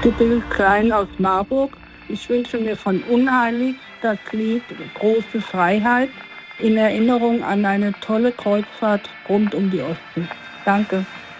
Sibylle Klein aus Marburg. Ich wünsche mir von Unheilig das Lied Große Freiheit in Erinnerung an eine tolle Kreuzfahrt rund um die Ostsee. Danke.